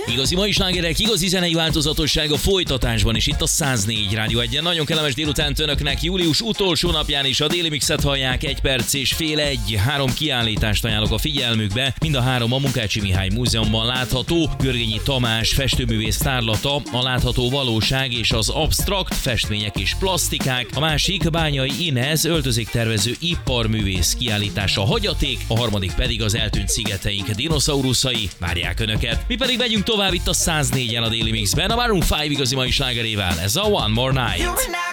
Igazi mai slágerek, igazi zenei változatosság a folytatásban is itt a 104 Rádió 1-en. Nagyon kellemes délután önöknek, július utolsó napján is a Déli Mixet hallják, 1 perc és fél 1. 3 kiállítást ajánlok a figyelmükbe. Mind a 3 a Munkácsi Mihály Múzeumban látható. Görgényi Tamás festőművész tárlata, a látható valóság és az absztrakt festmények és plasztikák. A másik Bányai Inez öltözéktervező iparművész kiállítása, a hagyaték, a harmadik pedig az eltűnt szigeteink dinoszauruszai. Várják önöket. Mi pedig megyünk tovább itt a 104-en a Déli Mixben, a Maroon 5 igazi mai slágerével. Ez a One More Night.